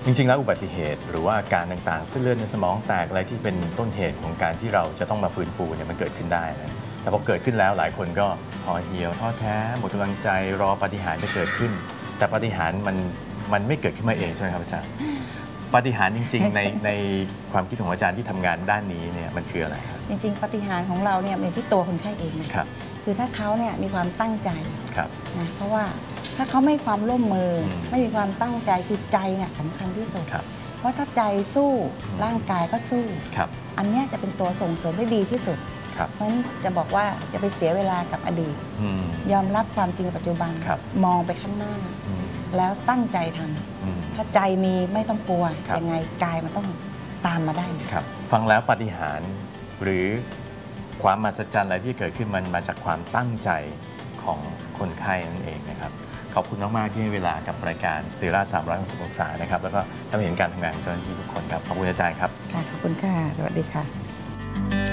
จริงๆแล้วอุบัติเหตุหรือว่าอาการต่างๆเส้นเลือดในสมองแตกอะไรที่เป็นต้นเหตุของการที่เราจะต้องมาฟื้นฟูเนี่ยมันเกิดขึ้นได้นะแต่พอเกิดขึ้นแล้วหลายคนก็ห่อเหี่ยวท้อแท้หมดกำลังใจรอปาฏิหาริย์จะเกิดขึ้นแต่ปาฏิหาริย์มันไม่เกิดขึ้นมาเองใช่ไหมครับอาจารย์ปาฏิหาริย์จริงๆในความคิดของอาจารย์ที่ทำงานด้านนี้เนี่ยมันคืออะไรครับจริงๆปาฏิหาริย์ของเราเนี่ยอยู่ที่ตัวคนไข้เองนะครับคือถ้าเขาเนี่ยมีความตั้งใจนะเพราะว่าถ้าเขาไม่ความร่วมมือไม่มีความตั้งใจคือใจเนี่ยสำคัญที่สุดเพราะถ้าใจสู้ร่างกายก็สู้อันนี้จะเป็นตัวส่งเสริมได้ดีที่สุดเพราะฉะนั้นจะบอกว่าจะไปเสียเวลากับอดีตยอมรับความจริงปัจจุบันมองไปข้างหน้าแล้วตั้งใจทำถ้าใจมีไม่ต้องกลัวยังไงกายมันต้องตามมาได้ครับฟังแล้วปาฏิหาริย์หรือความมหัศจรรย์อะไรที่เกิดขึ้นมันมาจากความตั้งใจของคนไข้นั่นเองนะครับขอบคุณมากๆที่ให้เวลากับรายการศิริราช360 องศานะครับแล้วก็ทำให้เห็นการทำงานของเจ้าหน้าที่ทุกคนครับขอบคุณอาจารย์ครับค่ะขอบคุณค่ะสวัสดีค่ะ